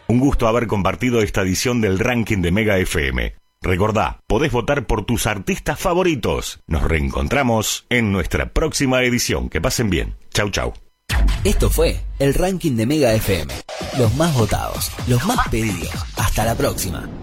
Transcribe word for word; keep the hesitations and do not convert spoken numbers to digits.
Un gusto haber compartido esta edición del ranking de Mega F M. Recordá, podés votar por tus artistas favoritos. Nos reencontramos en nuestra próxima edición. Que pasen bien. Chau, chau. Esto fue el ranking de Mega F M. Los más votados, los más pedidos. Hasta la próxima.